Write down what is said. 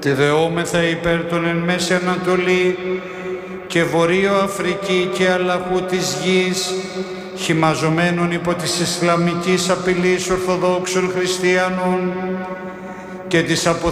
ότι δεόμεθα υπέρ των εν Μέση Ανατολή και Βορείο Αφρική και αλλαχού της γης, χυμαζομένων υπό της Ισλαμικής απειλής Ορθοδόξων Χριστιανών και της